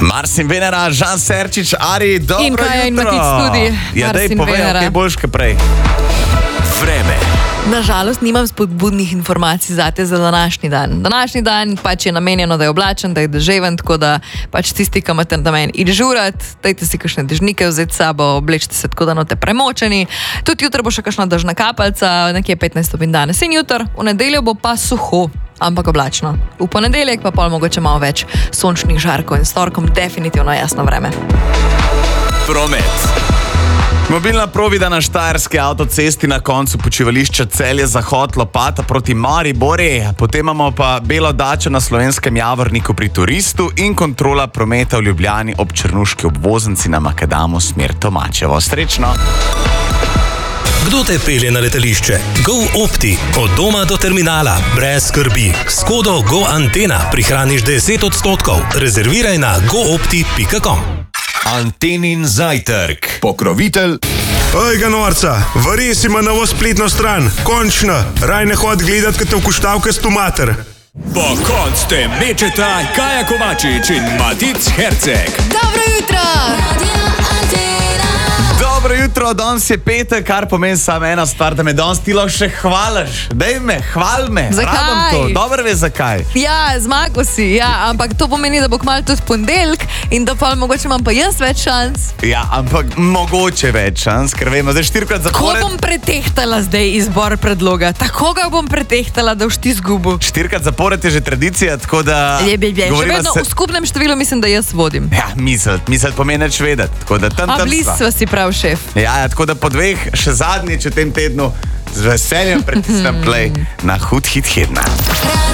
Marcin Venera, Žan Serčič, Ari, dobro jutro. In kaj je Matic tudi, Ja, daj Marcin povej, Venera. kaj boljš kaj prej. Vreme. Nažalost, nimam spodbudnih informacij zate za današnji dan. Današnji dan pač je namenjeno, da je oblačen, da je deževen, tako da pač tisti, ki imate namen iti žurat, dajte si kakšne dežnike vzeti s sabo, oblečite se tako, da note premočeni. Tudi jutro bo še kakšna dežna kapalca, nekje 15 stopinj danes in jutro, v nedeljo bo pa suho, ampak oblačno. V ponedeljek pa pol mogoče malo več sončnih žarkov in s torkom definitivno jasno vreme. Promet. Mobilna provida na štajerski avtocesti na koncu počivališča Celje Zahod Lopata proti Mariboru, potem imamo pa belo dačo na Slovenskem Javorniku pri Turistu in kontrola prometa v Ljubljani ob črnuški obvoznici na Makadamu smer Tomačevo. Srečno! Kdo te pelje na letališče? Go Opti. Od doma do terminala. Brez skrbi. S kodo Go Antena prihraniš 10%. Rezerviraj na goopti.com. Antenin zajtrk. Pokrovitelj. Ejga norca, varis ima novo spletno stran. Končno, raj ne hod gledat, kad te vkuštavka s tomater. Po konc te mečeta Kaja Kovačič in Matic Herceg. Dobro jutro! Dobro jutro, danes je petek, kar pomeni samo ena stvar, da me danes ti lahko še hvališ. Dej me, hval me. Zakaj? Rabam to, dobro ve zakaj. Ja, zmagal si, ja, ampak to pomeni, da bo kmalu tudi ponedeljek in da pa mogoče imam pa jaz več šans. Ja, ampak mogoče več šans, ker vemo, zdaj 4-krat Ko zapored. bom pretehtala zdaj izbor predloga? Tako ga bom pretehtala, da boš ti izgubil. 4-krat zapored je že tradicija, tako da... Še govoriva vedno se- v skupnem številu mislim, da jaz vodim. Ja, misel pomeni neč vedeti, tako da tam A bliz sva. sva si prav, šef. Ja, tako da po dveh, še zadnjič v tem tednu, z veseljem pritisnem play na hud hit tedna.